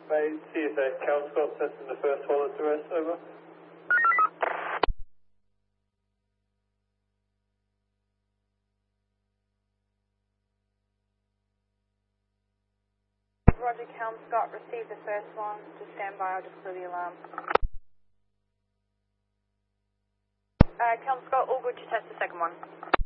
Mate, CSA, Cal Scott testing the first follow to rest, over. Roger, Cal Scott, receive the first one. Just stand by, I'll just clear the alarm. Cal Scott, all good to test the second one.